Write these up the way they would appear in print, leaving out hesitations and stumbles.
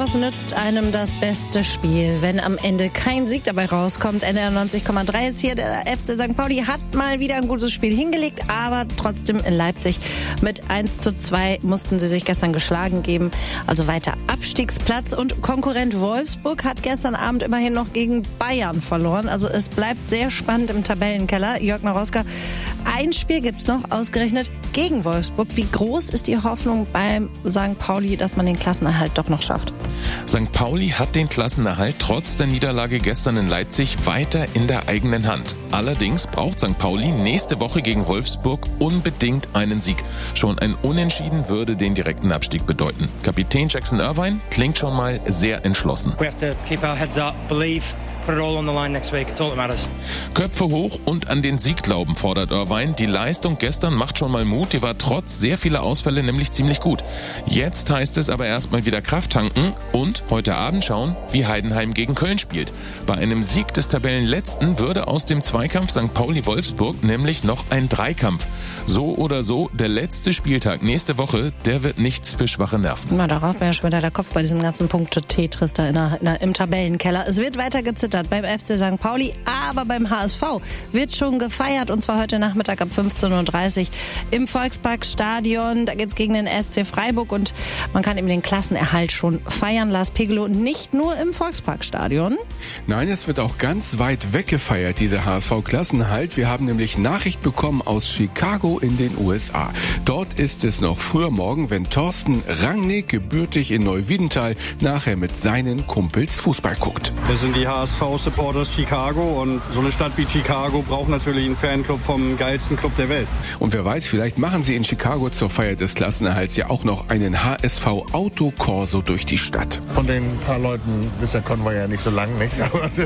was nützt einem das beste Spiel, wenn am Ende kein Sieg dabei rauskommt? NDR 90,3 ist hier. Der FC St. Pauli hat mal wieder ein gutes Spiel hingelegt, aber trotzdem in Leipzig mit 1:2 mussten sie sich gestern geschlagen geben. Also weiter Abstiegsplatz, und Konkurrent Wolfsburg hat gestern Abend immerhin noch gegen Bayern verloren. Also es bleibt sehr spannend im Tabellenkeller. Jörg Naroska, ein Spiel gibt's noch, ausgerechnet gegen Wolfsburg. Wie groß ist die Hoffnung beim St. Pauli, dass man den Klassenerhalt doch noch schafft? St. Pauli hat den Klassenerhalt trotz der Niederlage gestern in Leipzig weiter in der eigenen Hand. Allerdings braucht St. Pauli nächste Woche gegen Wolfsburg unbedingt einen Sieg. Schon ein Unentschieden würde den direkten Abstieg bedeuten. Kapitän Jackson Irvine klingt schon mal sehr entschlossen. We have to keep our heads up, believe. Put it all on the line next week. It's all that matters. Köpfe hoch und an den Sieg glauben, fordert Irvine. Die Leistung gestern macht schon mal Mut. Die war trotz sehr vieler Ausfälle nämlich ziemlich gut. Jetzt heißt es aber erstmal wieder Kraft tanken und heute Abend schauen, wie Heidenheim gegen Köln spielt. Bei einem Sieg des Tabellenletzten würde aus dem Zweikampf St. Pauli-Wolfsburg nämlich noch ein Dreikampf. So oder so, der letzte Spieltag nächste Woche, der wird nichts für schwache Nerven. Na, darauf wäre schon wieder der Kopf bei diesem ganzen Punkte-Tetris da im Tabellenkeller. Es wird weiter gezittert beim FC St. Pauli, aber beim HSV wird schon gefeiert, und zwar heute Nachmittag ab 15:30 Uhr im Volksparkstadion. Da geht's gegen den SC Freiburg und man kann eben den Klassenerhalt schon feiern. Lars Pegelow, nicht nur im Volksparkstadion. Nein, es wird auch ganz weit weg gefeiert, dieser HSV-Klassenerhalt. Wir haben nämlich Nachricht bekommen aus Chicago in den USA. Dort ist es noch früher morgen, wenn Thorsten Rangnick, gebürtig in Neuwiedental, nachher mit seinen Kumpels Fußball guckt. Wir sind die HSV-Supporters Chicago, und so eine Stadt wie Chicago braucht natürlich einen Fanclub vom geilsten Club der Welt. Und wer weiß, vielleicht machen sie in Chicago zur Feier des Klassenerhalts ja auch noch einen HSV-Autokorso durch die Stadt. Von den paar Leuten ist der Konvoi ja nicht so lang, nicht?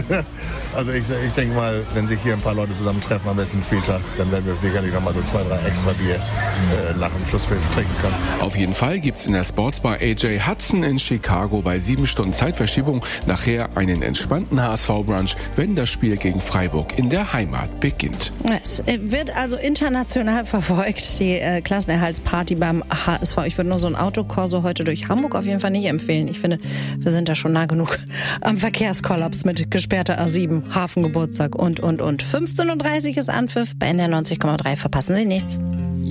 Also ich denke mal, wenn sich hier ein paar Leute zusammentreffen am letzten Spieltag, dann werden wir sicherlich noch mal so 2, 3 extra Bier nach dem Schlusspfiff trinken können. Auf jeden Fall gibt's in der Sportsbar AJ Hudson in Chicago bei 7 Stunden Zeitverschiebung nachher einen entspannten HSV-Brunch, wenn das Spiel gegen Freiburg in der Heimat beginnt. Es wird also international verfolgt, die Klassenerhaltsparty beim HSV. Ich würde nur so ein Autokorso heute durch Hamburg auf jeden Fall nicht empfehlen. Ich finde, wir sind da schon nah genug am Verkehrskollaps mit gesperrter A7, Hafengeburtstag und. 15:30 Uhr ist Anpfiff bei NDR 90,3. Verpassen Sie nichts.